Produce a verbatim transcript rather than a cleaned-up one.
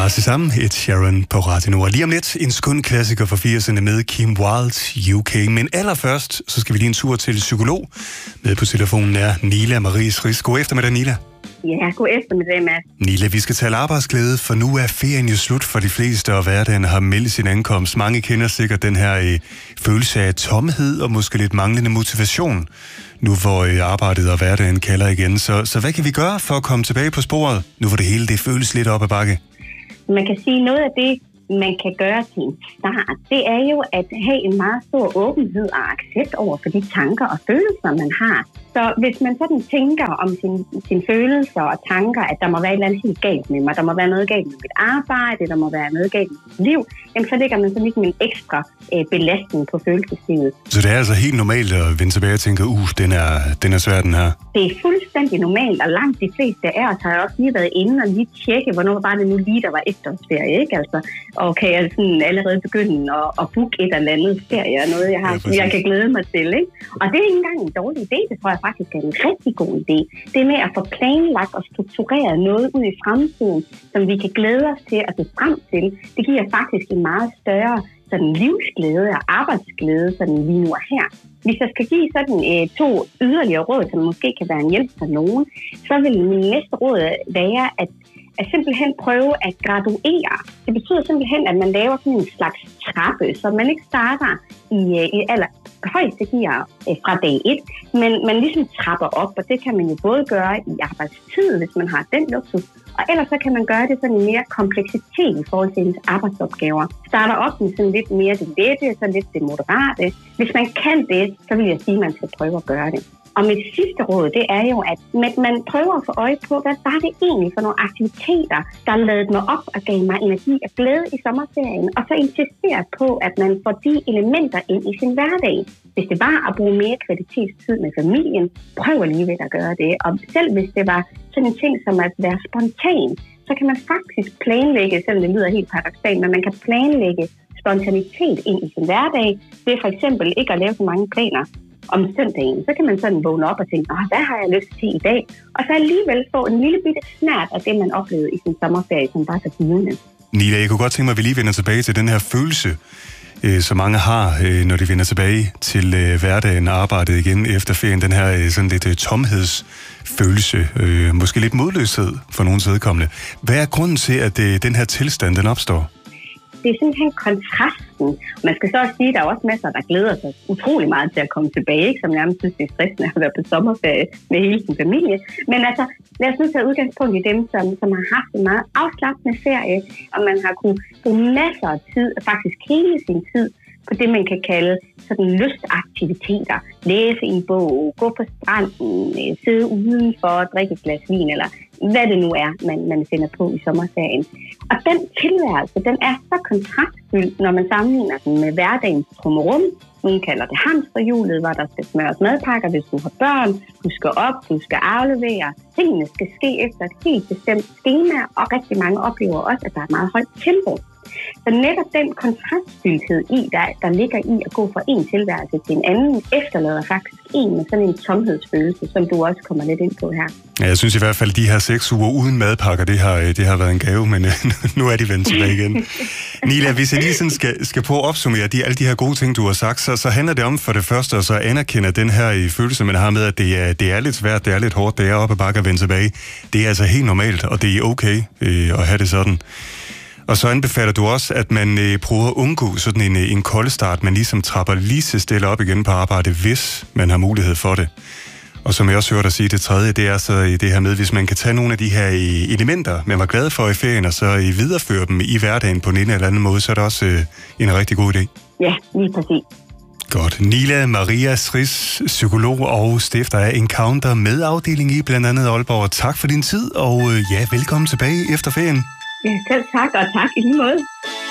rase sammen. Et Sharon på Radio Nord. Lige om lidt en skøn klassiker fra firserne med Kim Wilde, U K. Men allerførst, så skal vi lige en tur til psykolog. Med på telefonen er Nila Marie Sris. God eftermiddag, Nila. Ja, god eftermiddag, Mads. Nila, vi skal tale arbejdsglæde, for nu er ferien jo slut for de fleste, og hverdagen har meldt sin ankomst. Mange kender sikkert den her øh, følelse af tomhed og måske lidt manglende motivation, nu hvor øh, arbejdet og hverdagen kalder igen. Så, så hvad kan vi gøre for at komme tilbage på sporet, nu hvor det hele det føles lidt op ad bakke? Man kan sige, noget af det, man kan gøre til en start, det er jo at have en meget stor åbenhed og accept over for de tanker og følelser, man har. Så hvis man sådan tænker om sin, sine følelser og tanker, at der må være et eller andet helt galt med mig, der må være noget galt med mit arbejde, der må være noget galt med mit liv, jamen så lægger man så ligesom en ekstra øh, belastning på følelseslivet. Så det er altså helt normalt at vende tilbage og tænke, uh, den er, den er svær, den her? Det er fuldstændig normalt, og langt de fleste af os har også lige været inde og lige tjekke, hvornår var det nu lige, der var efterårsferie, ikke? Altså, og kan jeg sådan allerede begynde at, at booke et eller andet ferie, noget jeg, har, ja, jeg kan glæde mig til, ikke? Og det er ikke engang en dårlig idé, det tror jeg faktisk er en rigtig god idé. Det er med at få planlagt og struktureret noget ud i fremtiden, som vi kan glæde os til at se frem til. Det giver faktisk en meget større sådan livsglæde og arbejdsglæde, sådan lige nu og her. Hvis jeg skal give sådan øh, to yderligere råd, som måske kan være en hjælp for nogen, så vil min næste råd være at at simpelthen prøve at graduere. Det betyder simpelthen, at man laver sådan en slags trappe, så man ikke starter i, i aller højeste gear fra dag et, men man ligesom trapper op, og det kan man jo både gøre i arbejdstid, hvis man har den luksus, og ellers så kan man gøre det sådan en mere kompleksitet i forhold til ens arbejdsopgaver. Starter op med sådan lidt mere det lette, så lidt det moderate. Hvis man kan det, så vil jeg sige, at man skal prøve at gøre det. Og mit sidste råd, det er jo, at man prøver at få øje på, hvad var det egentlig for nogle aktiviteter, der lavede mig op og gav mig energi og glæde i sommerferien, og så insistere på, at man får de elementer ind i sin hverdag. Hvis det var at bruge mere kvalitetstid med familien, prøv alligevel at gøre det. Og selv hvis det var sådan en ting som at være spontan, så kan man faktisk planlægge, selvom det lyder helt paradoksalt, men man kan planlægge spontanitet ind i sin hverdag, ved for eksempel ikke at lave så mange planer om søndagen. Så kan man sådan vågne op og tænke, hvad har jeg lyst til i dag? Og så alligevel få en lille bitte snert af det, man oplevede i sin sommerferie, som var så givende. Nila, jeg kunne godt tænke mig, at vi lige vender tilbage til den her følelse, øh, som mange har, øh, når de vender tilbage til øh, hverdagen og arbejdet igen efter ferien. Den her øh, sådan lidt øh, tomhedsfølelse, øh, måske lidt modløshed for nogens vedkommende. Hvad er grunden til, at øh, den her tilstand, den opstår? Det er simpelthen kontrasten. Man skal så også sige, at der er også masser, der glæder sig utrolig meget til at komme tilbage, ikke? Som nærmest synes, det er stressende at være på sommerferie med hele sin familie. Men altså, lad os nu tage udgangspunkt i dem, som, som har haft en meget afslappende ferie, og man har kunne bruge masser af tid, faktisk hele sin tid, på det, man kan kalde sådan lystaktiviteter. Læse en bog, gå på stranden, sidde udenfor, drikke et glas vin, eller hvad det nu er, man, man finder på i sommerferien. Og den tilværelse, den er så kontrastfyldt, når man sammenligner den med hverdagens trummerum. Nogen kalder det hamsterhjulet, hvor der skal smøres madpakker, hvis du har børn. Du skal op, du skal aflevere. Tingene skal ske efter et helt bestemt skema, og rigtig mange oplever også, at der er et meget højt tempo. Så netop den kontrastfyldthed i, der, der ligger i at gå fra en tilværelse til en anden, efterlader faktisk en med sådan en tomhedsfølelse, som du også kommer lidt ind på her. Ja, jeg synes i hvert fald, at de her seks uger uden madpakker, det har, det har været en gave, men nu er de vendt tilbage igen. Nila, hvis jeg lige sådan skal, skal på at opsummere de, alle de her gode ting, du har sagt, så, så handler det om for det første at så anerkende den her følelse, man har med, at det er, det er lidt svært, det er lidt hårdt, det er op ad bakke at vende tilbage. Det er altså helt normalt, og det er okay øh, at have det sådan. Og så anbefaler du også, at man øh, prøver at undgå sådan en, en kold start, man ligesom trapper lige så stille op igen på arbejde, hvis man har mulighed for det. Og som jeg også hørte dig sige, det tredje, det er så det her med, hvis man kan tage nogle af de her elementer, man var glad for i ferien, og så videreføre dem i hverdagen på en eller anden måde, så er det også øh, en rigtig god idé. Ja, lige præcis. Godt. Nila Marie Sris, psykolog og stifter af Encounter med afdeling i blandt andet Aalborg. Tak for din tid, og øh, ja, velkommen tilbage efter ferien. Ja, selv tak, og tak i lige måde.